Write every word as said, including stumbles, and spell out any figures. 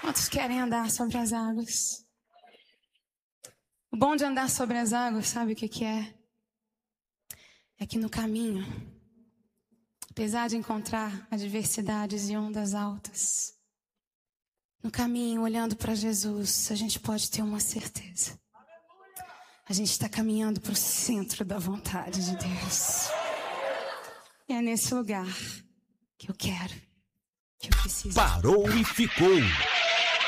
Quantos querem andar sobre as águas? O bom de andar sobre as águas, sabe o que que é? É que no caminho, apesar de encontrar adversidades e ondas altas, no caminho, olhando para Jesus, a gente pode ter uma certeza. A gente está caminhando para o centro da vontade de Deus. E é nesse lugar que eu quero, que eu preciso. Parou e ficou.